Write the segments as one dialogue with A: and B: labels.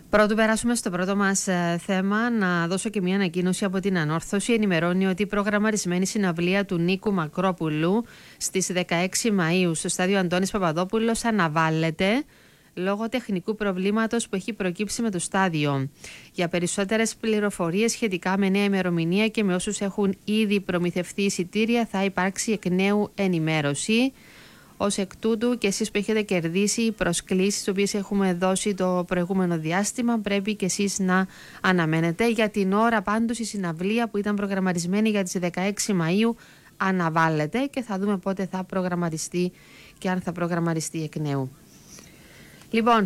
A: Πρωτού περάσουμε στο πρώτο μας θέμα, να δώσω και μια ανακοίνωση από την Ανόρθωση. Ενημερώνει ότι η προγραμματισμένη συναυλία του Νίκου Μακρόπουλου στις 16 Μαΐου στο στάδιο Αντώνης Παπαδόπουλος αναβάλλεται λόγω τεχνικού προβλήματος που έχει προκύψει με το στάδιο. Για περισσότερες πληροφορίες σχετικά με νέα ημερομηνία και με όσους έχουν ήδη προμηθευτεί εισιτήρια θα υπάρξει εκ νέου ενημέρωση. Ως εκ τούτου και εσείς που έχετε κερδίσει οι προσκλήσεις τις οποίες έχουμε δώσει το προηγούμενο διάστημα πρέπει και εσείς να αναμένετε. Για την ώρα πάντως η συναυλία που ήταν προγραμματισμένη για τις 16 Μαΐου αναβάλλεται και θα δούμε πότε θα προγραμματιστεί και αν θα προγραμματιστεί εκ νέου. Λοιπόν,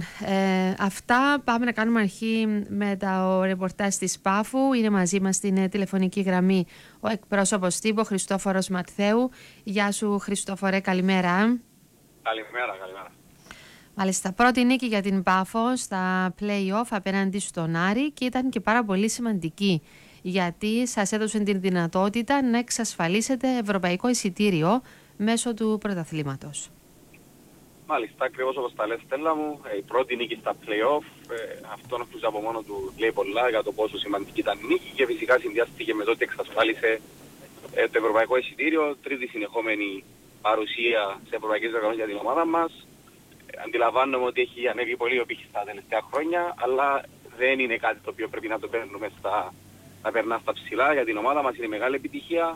A: αυτά. Πάμε να κάνουμε αρχή με το ρεπορτάζ της Πάφου. Είναι μαζί μας στην τηλεφωνική γραμμή ο εκπρόσωπος τύπου Χριστόφορος Ματθαίου. Γεια σου Χριστόφορε, καλημέρα.
B: Καλημέρα.
A: Μάλιστα, πρώτη νίκη για την Πάφο στα play-off απέναντι στον Άρη και ήταν και πάρα πολύ σημαντική γιατί σας έδωσε την δυνατότητα να εξασφαλίσετε ευρωπαϊκό εισιτήριο μέσω του πρωταθλήματος.
B: Μάλιστα, ακριβώς όπως τα λες Στέλλα μου, η πρώτη νίκη στα play-off, αυτό νομίζω από μόνο του λέει πολλά για το πόσο σημαντική ήταν η νίκη και φυσικά συνδυάστηκε με το ότι εξασφάλισε το ευρωπαϊκό εισιτήριο, τρίτη συνεχόμενη παρουσία σε ευρωπαϊκές διοργανώσεις για την ομάδα μας. Αντιλαμβάνομαι ότι έχει ανέβει πολύ ο πύχης τα τελευταία χρόνια, αλλά δεν είναι κάτι το οποίο πρέπει να το παίρνουμε να περνά στα ψηλά. Για την ομάδα μας είναι μεγάλη επιτυχία.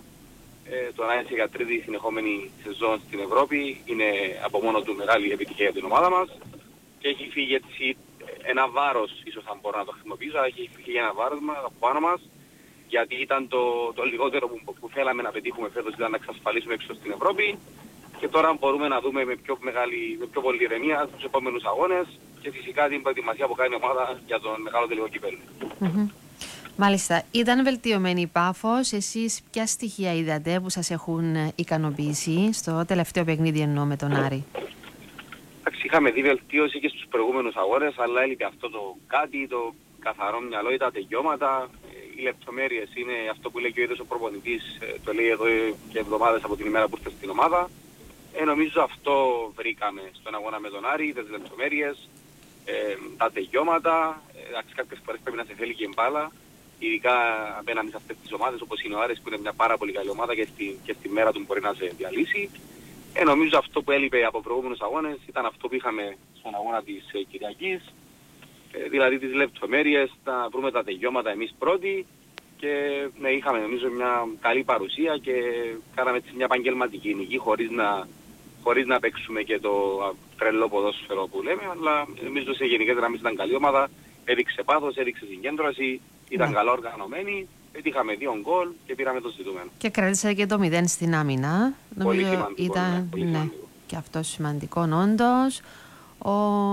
B: Το να είσαι για τρίτη συνεχόμενη σεζόν στην Ευρώπη είναι από μόνο του μεγάλη επιτυχία για την ομάδα μας και έχει φύγει έτσι ένα βάρος, ίσως αν μπορώ να το χρησιμοποιήσω, έχει φύγει ένα βάρος από πάνω μας γιατί ήταν το λιγότερο που θέλαμε να πετύχουμε φέτος ήταν να εξασφαλίσουμε έξω στην Ευρώπη και τώρα μπορούμε να δούμε με πιο πολύ ηρεμία τους επόμενους αγώνες και φυσικά την προετοιμασία που κάνει η ομάδα για τον μεγάλο τελικό κυπέλλου.
A: Μάλιστα. Ήταν βελτιωμένη η Πάφος. Εσείς ποια στοιχεία είδατε που σας έχουν ικανοποιήσει στο τελευταίο παιχνίδι εννοώ με τον Άρη?
B: Είχαμε δει βελτίωση και στους προηγούμενους αγώνες, αλλά έλειπε αυτό το κάτι, το καθαρό μυαλό ή τα τελειώματα. Οι λεπτομέρειες είναι αυτό που λέει και ο ίδιος ο προπονητής, το λέει εδώ και εβδομάδες από την ημέρα που ήρθε στην ομάδα. Νομίζω αυτό βρήκαμε στον αγώνα με τον Άρη, τις λεπτομέρειες, τα τελειώματα. Κάποιες φορές πρέπει να σε θέλει και η μπάλα. Ειδικά απέναντι σε αυτές τις ομάδες όπως είναι ο Άρης που είναι μια πάρα πολύ καλή ομάδα και στη μέρα του μπορεί να σε διαλύσει. Νομίζω αυτό που έλειπε από προηγούμενους αγώνες ήταν αυτό που είχαμε στον αγώνα της Κυριακής. Δηλαδή τις λεπτομέρειες, να βρούμε τα τελειώματα εμείς πρώτοι και είχαμε νομίζω μια καλή παρουσία και κάναμε έτσι μια επαγγελματική νίκη χωρίς να παίξουμε και το τρελό ποδόσφαιρο που λέμε, αλλά νομίζω σε γενικές γραμμές ήταν καλή ομάδα, έδειξε πάθος, έδειξε συγκέντρωση. Ήταν καλά οργανωμένοι, πετύχαμε 2 γκολ και πήραμε το ζητούμενο. Και
A: κράτησε και το 0 στην άμυνα.
B: Πολύ σημαντικό.
A: Ήταν,
B: πολύ σημαντικό.
A: Και αυτό σημαντικό όντως. Ο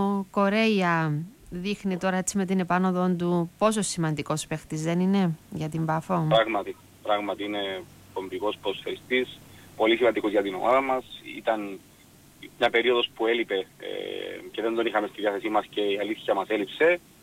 A: Κορέια δείχνει τώρα έτσι με την επάνωδο του πόσο σημαντικός παίχτης δεν είναι για την Πάφο?
B: Πράγματι είναι κομβικός ποδοσφαιριστής, πολύ σημαντικός για την ομάδα μας. Ήταν μια περίοδος που έλειπε και δεν τον είχαμε στη διάθεσή μας και η αλήθεια μας έλειψε.